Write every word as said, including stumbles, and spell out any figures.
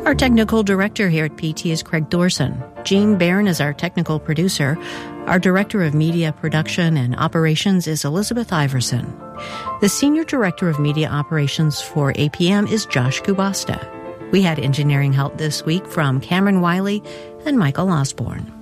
Our technical director here at P T is Craig Thorson. Jean Barron is our technical producer. Our director of media production and operations is Elizabeth Iverson. The senior director of media operations for A P M is Josh Kubasta. We had engineering help this week from Cameron Wiley and Michael Osborne.